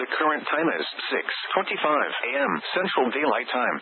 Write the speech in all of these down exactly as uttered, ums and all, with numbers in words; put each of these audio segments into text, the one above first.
The current time is six twenty-five a.m. Central Daylight Time.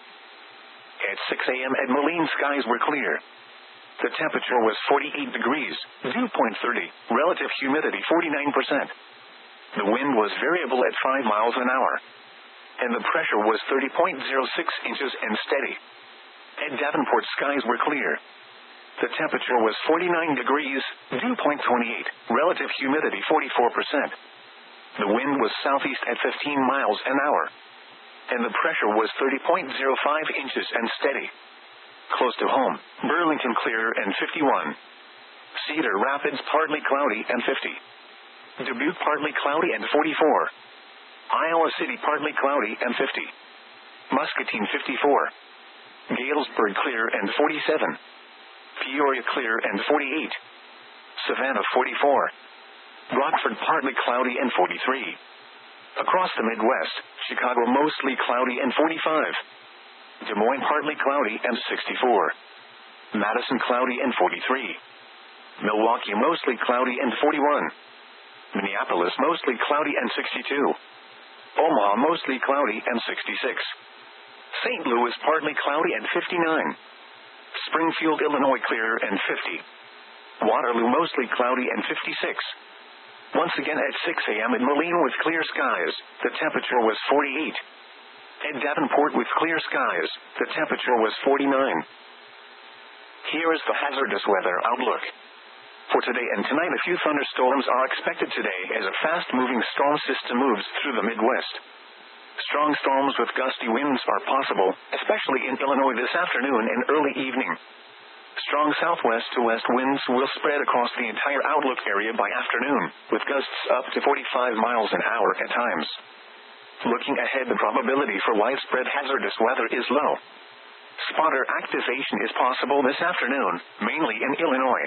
At six a.m. at Moline, skies were clear. The temperature was forty-eight degrees, dew point thirty, relative humidity forty-nine percent. The wind was variable at five miles an hour. And the pressure was thirty point zero six inches and steady. At Davenport, skies were clear. The temperature was forty-nine degrees, dew point twenty-eight, relative humidity forty-four percent. The wind was southeast at fifteen miles an hour. And the pressure was thirty point zero five inches and steady. Close to home, Burlington clear and fifty-one. Cedar Rapids partly cloudy and fifty. Dubuque partly cloudy and forty-four. Iowa City partly cloudy and fifty. Muscatine fifty-four. Galesburg clear and forty-seven. Peoria clear and forty-eight. Savannah forty-four. Rockford partly cloudy and forty-three. Across the Midwest, Chicago mostly cloudy and forty-five. Des Moines partly cloudy and sixty-four. Madison cloudy and forty-three. Milwaukee mostly cloudy and forty-one. Minneapolis mostly cloudy and sixty-two. Omaha mostly cloudy and sixty-six. Saint Louis partly cloudy and fifty-nine. Springfield, Illinois clear and fifty. Waterloo mostly cloudy and fifty-six. Once again at six a.m. at Moline with clear skies, the temperature was forty-eight. At Davenport with clear skies, the temperature was forty-nine. Here is the hazardous weather outlook. For today and tonight, a few thunderstorms are expected today as a fast-moving storm system moves through the Midwest. Strong storms with gusty winds are possible, especially in Illinois this afternoon and early evening. Strong southwest to west winds will spread across the entire outlook area by afternoon, with gusts up to forty-five miles an hour at times. Looking ahead, the probability for widespread hazardous weather is low. Spotter activation is possible this afternoon, mainly in Illinois.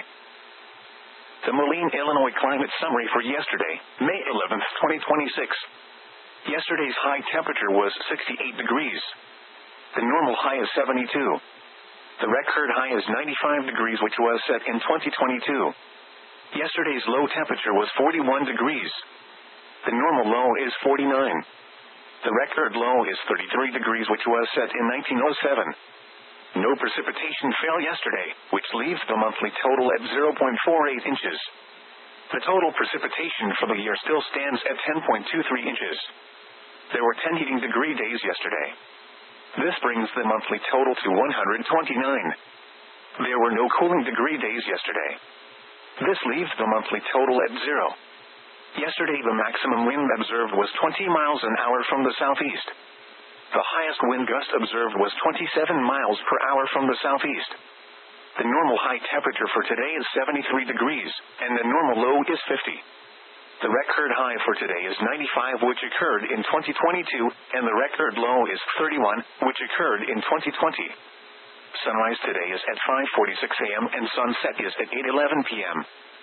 The Moline, Illinois climate summary for yesterday, May eleventh, twenty twenty-six. Yesterday's high temperature was sixty-eight degrees. The normal high is seventy-two. The record high is ninety-five degrees, which was set in twenty twenty-two. Yesterday's low temperature was forty-one degrees. The normal low is forty-nine. The record low is thirty-three degrees, which was set in nineteen oh seven. No precipitation fell yesterday, which leaves the monthly total at zero point four eight inches. The total precipitation for the year still stands at ten point two three inches. There were ten heating degree days yesterday. This brings the monthly total to one hundred twenty-nine. There were no cooling degree days yesterday. This leaves the monthly total at zero. Yesterday, the maximum wind observed was twenty miles an hour from the southeast. The highest wind gust observed was twenty-seven miles per hour from the southeast. The normal high temperature for today is seventy-three degrees, and the normal low is fifty. The record high for today is ninety-five, which occurred in twenty twenty-two, and the record low is thirty-one, which occurred in twenty twenty. Sunrise today is at five forty-six a.m. and sunset is at eight eleven p.m.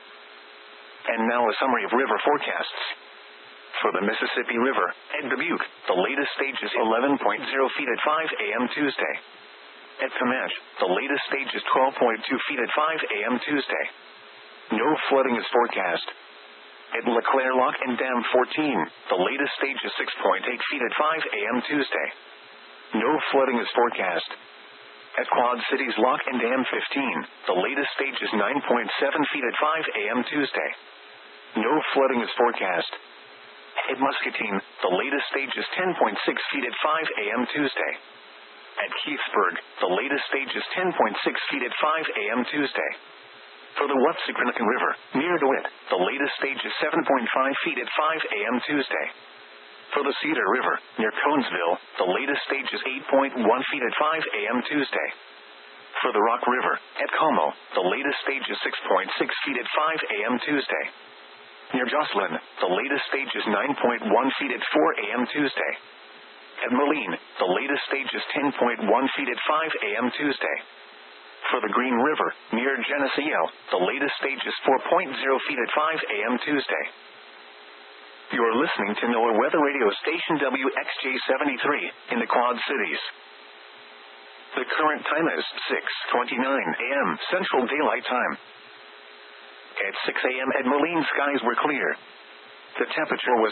And now a summary of river forecasts. For the Mississippi River, at Dubuque, the latest stage is eleven point zero feet at five a.m. Tuesday. At Comanche, the latest stage is twelve point two feet at five a.m. Tuesday. No flooding is forecast. At LeClaire Lock and Dam fourteen, the latest stage is six point eight feet at five a.m. Tuesday. No flooding is forecast. At Quad Cities Lock and Dam fifteen, the latest stage is nine point seven feet at five a.m. Tuesday. No flooding is forecast. At Muscatine, the latest stage is ten point six feet at five a.m. Tuesday. At Keithsburg, the latest stage is ten point six feet at five a.m. Tuesday. For the Watsicranican River, near DeWitt, the latest stage is seven point five feet at five a.m. Tuesday. For the Cedar River, near Conesville, the latest stage is eight point one feet at five a.m. Tuesday. For the Rock River, at Como, the latest stage is six point six feet at five a.m. Tuesday. Near Jocelyn, the latest stage is nine point one feet at four a.m. Tuesday. At Moline, the latest stage is ten point one feet at five a.m. Tuesday. For the Green River, near Geneseo, the latest stage is four point zero feet at five a.m. Tuesday. You are listening to NOAA Weather Radio Station W X J seventy-three, in the Quad Cities. The current time is six twenty-nine a.m. Central Daylight Time. At six a.m. at Moline, skies were clear. The temperature was